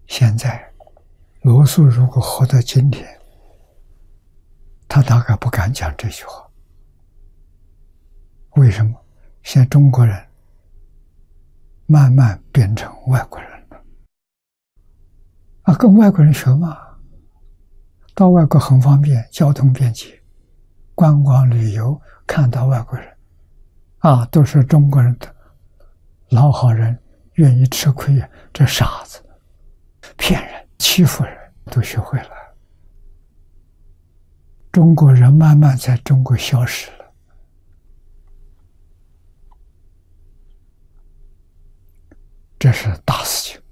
现在罗素如果活到今天，他大概不敢讲这句话。为什么？现在中国人慢慢变成外国人了，跟外国人学嘛，到外国很方便，交通便捷，观光旅游看到外国人，都是中国人的老好人，愿意吃亏，这傻子，骗人，欺负人，都学会了。中国人慢慢在中国消失了。这是大事情。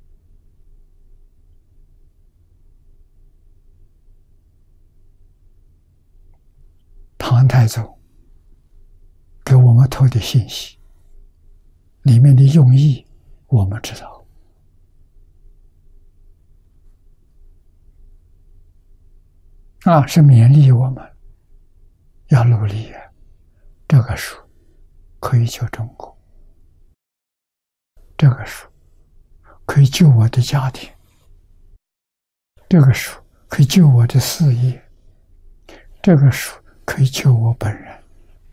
唐太宗给我们透的信息，里面的用意我们知道。是勉励我们要努力，这个书可以救中国，这个书可以救我的家庭，这个书可以救我的事业，这个书可以救我本人。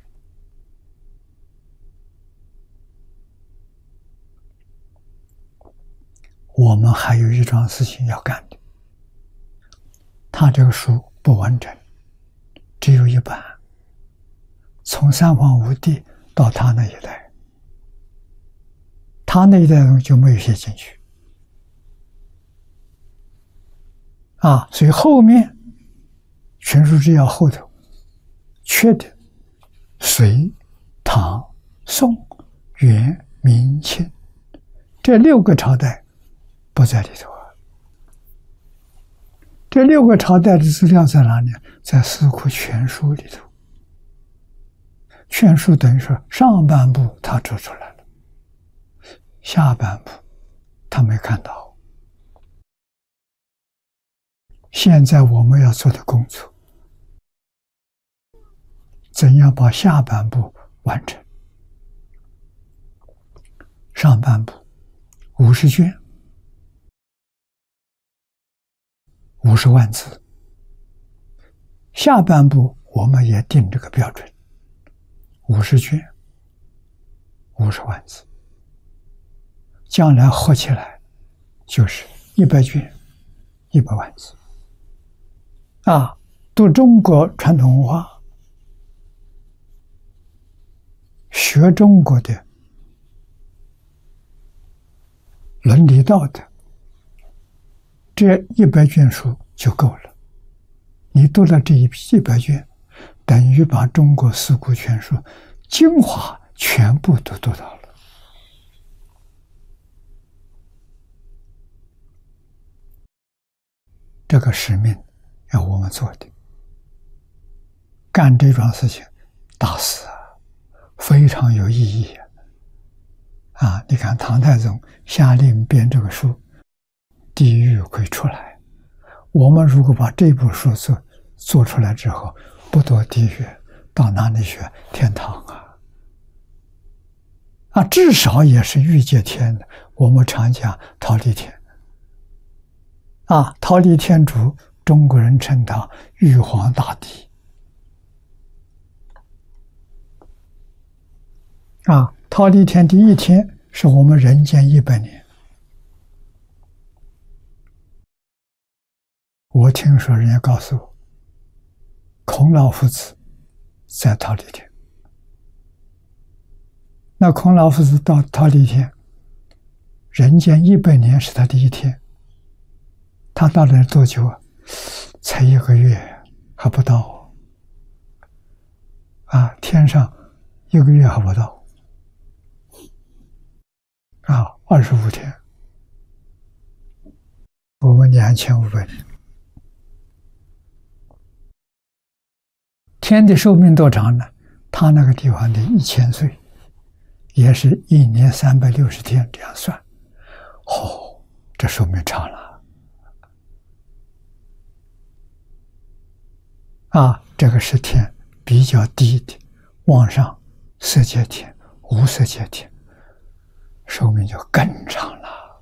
我们还有一桩事情要干的，他这个书不完整，只有一版，从三皇五帝到他那一代，他那一代就没有写进去，所以后面全书治要后头缺的隋、唐、宋、元、明、清这6个朝代不在里头。这6个朝代的资料在哪里？在《四库全书》里头。全书等于说上半部他做出来了，下半部他没看到。现在我们要做的工作，怎样把下半部完成？上半部50卷，50万字，下半部我们也定这个标准，50卷，50万字，将来合起来就是100卷，100万字。读中国传统文化，学中国的伦理道德，这100卷书就够了。你读了这100卷，等于把中国四库全书精华全部都读到了。这个使命要我们做的，干这桩事情大事非常有意义你看唐太宗下令编这个书，地狱会出来。我们如果把这部书做出来之后，不堕地狱，到哪里去？天堂至少也是欲界天的。我们常讲忉利天忉利天主，中国人称他玉皇大帝忉利天第一天是我们人间100年。我听说人家告诉我，孔老夫子在忉利天。那孔老夫子到忉利天，人间100年是他第一天。他到了多久才1个月还不到天上1个月还不到25天，我们2500年。天的寿命多长呢？他那个地方的1000岁，也是1年360天这样算。这寿命长了这个是天比较低的，往上色界天、无色界天，寿命就更长了。